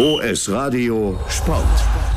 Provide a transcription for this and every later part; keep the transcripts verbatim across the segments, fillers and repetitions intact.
O S Radio Sport.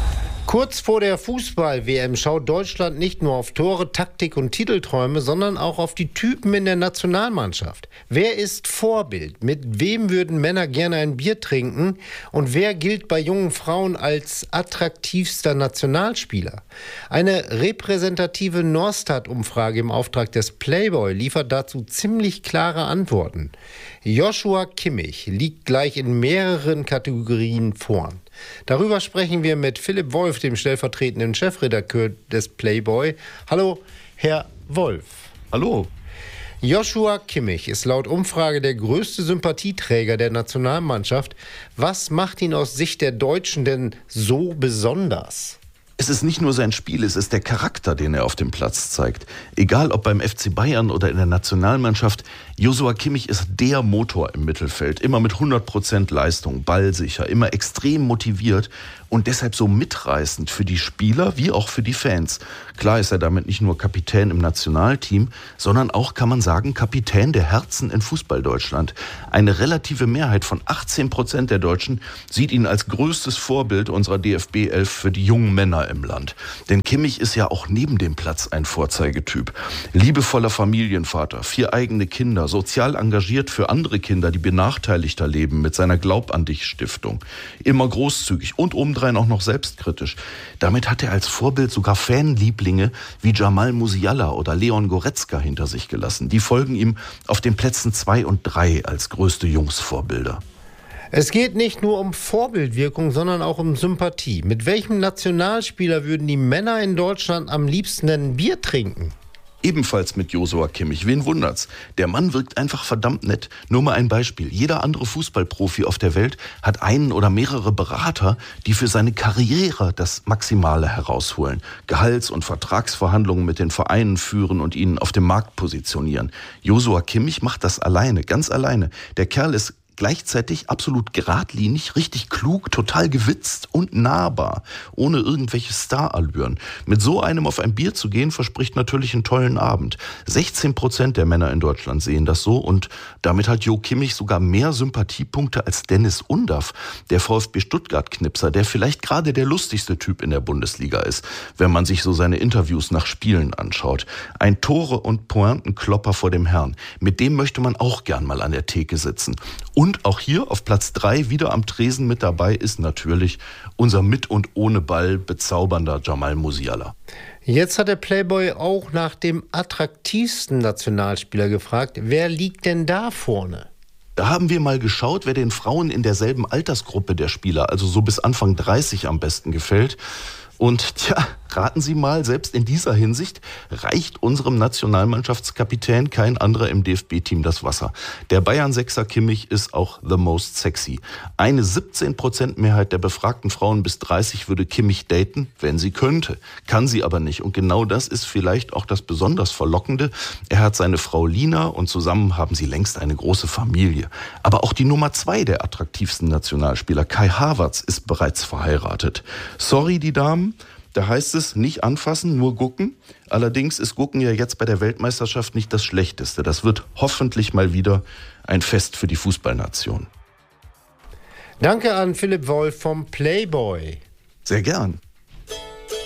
Kurz vor der Fußball-W M schaut Deutschland nicht nur auf Tore, Taktik und Titelträume, sondern auch auf die Typen in der Nationalmannschaft. Wer ist Vorbild? Mit wem würden Männer gerne ein Bier trinken? Und wer gilt bei jungen Frauen als attraktivster Nationalspieler? Eine repräsentative Norstat-Umfrage im Auftrag des Playboy liefert dazu ziemlich klare Antworten. Joshua Kimmich liegt gleich in mehreren Kategorien vorn. Darüber sprechen wir mit Philipp Wolf, dem stellvertretenden Chefredakteur des Playboy. Hallo, Herr Wolf. Hallo. Joshua Kimmich ist laut Umfrage der größte Sympathieträger der Nationalmannschaft. Was macht ihn aus Sicht der Deutschen denn so besonders? Es ist nicht nur sein Spiel, es ist der Charakter, den er auf dem Platz zeigt. Egal ob beim F C Bayern oder in der Nationalmannschaft, Joshua Kimmich ist der Motor im Mittelfeld. Immer mit hundert Prozent Leistung, ballsicher, immer extrem motiviert und deshalb so mitreißend für die Spieler wie auch für die Fans. Klar ist er damit nicht nur Kapitän im Nationalteam, sondern auch, kann man sagen, Kapitän der Herzen in Fußball-Deutschland. Eine relative Mehrheit von achtzehn Prozent der Deutschen sieht ihn als größtes Vorbild unserer D F B elf für die jungen Männer im Land. Denn Kimmich ist ja auch neben dem Platz ein Vorzeigetyp. Liebevoller Familienvater, vier eigene Kinder, sozial engagiert für andere Kinder, die benachteiligter leben, mit seiner Glaub-an-dich-Stiftung. Immer großzügig und obendrein auch noch selbstkritisch. Damit hat er als Vorbild sogar Fanlieblinge wie Jamal Musiala oder Leon Goretzka hinter sich gelassen. Die folgen ihm auf den Plätzen zwei und drei als größte Jungsvorbilder. Es geht nicht nur um Vorbildwirkung, sondern auch um Sympathie. Mit welchem Nationalspieler würden die Männer in Deutschland am liebsten ein Bier trinken? Ebenfalls mit Joshua Kimmich. Wen wundert's? Der Mann wirkt einfach verdammt nett. Nur mal ein Beispiel. Jeder andere Fußballprofi auf der Welt hat einen oder mehrere Berater, die für seine Karriere das Maximale herausholen. Gehalts- und Vertragsverhandlungen mit den Vereinen führen und ihn auf dem Markt positionieren. Joshua Kimmich macht das alleine, ganz alleine. Der Kerl ist gleichzeitig absolut geradlinig, richtig klug, total gewitzt und nahbar, ohne irgendwelche Starallüren. Mit so einem auf ein Bier zu gehen, verspricht natürlich einen tollen Abend. sechzehn Prozent der Männer in Deutschland sehen das so und damit hat Jo Kimmich sogar mehr Sympathiepunkte als Dennis Undaff, der VfB Stuttgart-Knipser, der vielleicht gerade der lustigste Typ in der Bundesliga ist, wenn man sich so seine Interviews nach Spielen anschaut. Ein Tore- und Pointenklopper vor dem Herrn. Mit dem möchte man auch gern mal an der Theke sitzen. Und Und auch hier auf Platz drei wieder am Tresen mit dabei ist natürlich unser mit und ohne Ball bezaubernder Jamal Musiala. Jetzt hat der Playboy auch nach dem attraktivsten Nationalspieler gefragt. Wer liegt denn da vorne? Da haben wir mal geschaut, wer den Frauen in derselben Altersgruppe der Spieler, also so bis Anfang dreißig am besten gefällt. Und tja, raten Sie mal, selbst in dieser Hinsicht reicht unserem Nationalmannschaftskapitän kein anderer im D F B-Team das Wasser. Der Bayern-Sechser Kimmich ist auch the most sexy. Eine siebzehn Prozent Mehrheit der befragten Frauen bis dreißig würde Kimmich daten, wenn sie könnte. Kann sie aber nicht. Und genau das ist vielleicht auch das besonders Verlockende. Er hat seine Frau Lina und zusammen haben sie längst eine große Familie. Aber auch die Nummer zwei der attraktivsten Nationalspieler, Kai Havertz, ist bereits verheiratet. Sorry, die Damen. Da heißt es, nicht anfassen, nur gucken. Allerdings ist Gucken ja jetzt bei der Weltmeisterschaft nicht das Schlechteste. Das wird hoffentlich mal wieder ein Fest für die Fußballnation. Danke an Philipp Wolf vom Playboy. Sehr gern.